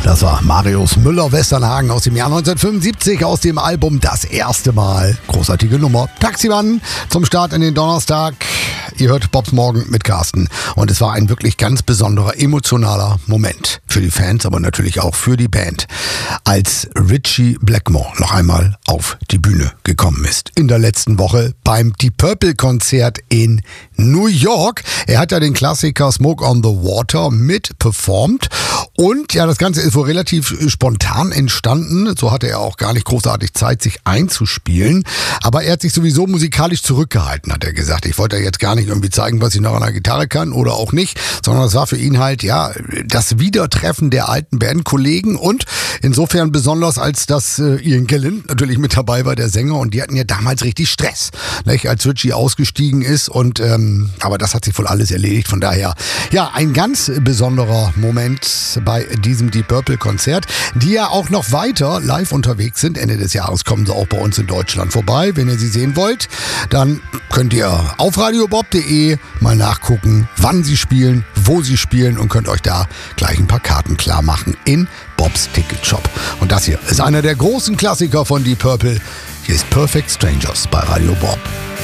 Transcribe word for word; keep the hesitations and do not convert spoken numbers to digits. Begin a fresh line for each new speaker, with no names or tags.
Das war Marius Müller-Westernhagen aus dem Jahr neunzehnhundertfünfundsiebzig aus dem Album Das erste Mal. Großartige Nummer. Taximann zum Start in den Donnerstag. Ihr hört Bobs Morgen mit Carsten. Und es war ein wirklich ganz besonderer, emotionaler Moment. Für die Fans, aber natürlich auch für die Band. Als Ritchie Blackmore noch einmal auf die Bühne gekommen ist. In der letzten Woche beim Deep Purple Konzert in New York. Er hat ja den Klassiker Smoke on the Water mit performt. Und ja, das Ganze ist wohl relativ spontan entstanden. So hatte er auch gar nicht großartig Zeit, sich einzuspielen. Aber er hat sich sowieso musikalisch zurückgehalten, hat er gesagt. Ich wollte jetzt gar nicht irgendwie zeigen, was ich noch an der Gitarre kann oder auch nicht, sondern es war für ihn halt, ja, das Wiedertreffen der alten Bandkollegen und insofern besonders, als dass äh, Ian Gillan natürlich mit dabei war, der Sänger, und die hatten ja damals richtig Stress, nicht, als Ritchie ausgestiegen ist, und ähm, aber das hat sich wohl alles erledigt. Von daher, ja, ein ganz besonderer Moment bei diesem Deep Purple Konzert, die ja auch noch weiter live unterwegs sind. Ende des Jahres kommen sie auch bei uns in Deutschland vorbei. Wenn ihr sie sehen wollt, dann könnt ihr auf radiobob punkt de mal nachgucken, wann sie spielen, wo sie spielen, und könnt euch da gleich ein paar Karten klar machen in Bobs Ticket Shop. Und das hier ist einer der großen Klassiker von Deep Purple. Hier ist Perfect Strangers bei Radio Bob.